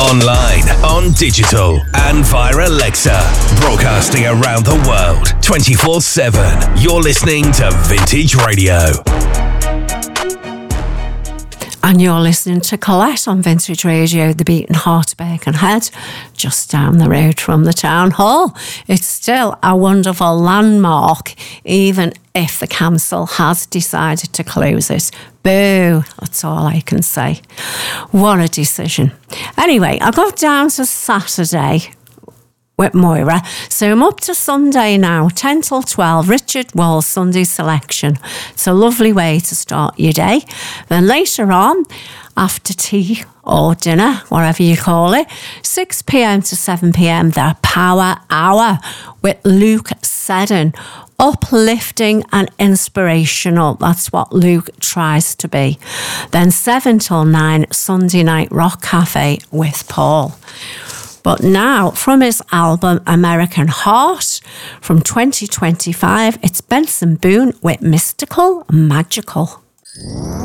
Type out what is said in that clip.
Online, on digital, and via Alexa. Broadcasting around the world, 24/7. You're listening to Vintage Radio. And you're listening to Colette on Vintage Radio, the beating heart of Birkenhead, just down the road from the town hall. It's still a wonderful landmark, even if the council has decided to close it. Boo, that's all I can say. What a decision. Anyway, I got down to Saturday with Moira. So I'm up to Sunday now, 10 till 12, Richard Wall's Sunday selection. It's a lovely way to start your day. Then later on, after tea or dinner, whatever you call it, 6 p.m. to 7 p.m, the Power Hour with Luke Seddon. Uplifting and inspirational. That's what Luke tries to be. Then 7 till 9, Sunday Night Rock Cafe with Paul. But now, from his album American Heart from 2025, it's Benson Boone with Mystical Magical.